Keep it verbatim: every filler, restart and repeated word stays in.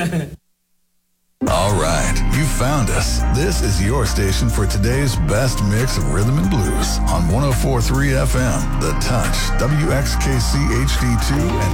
All right, you found us. This is your station for today's best mix of rhythm and blues on one oh four point three F M, The Touch, W X K C H D two, and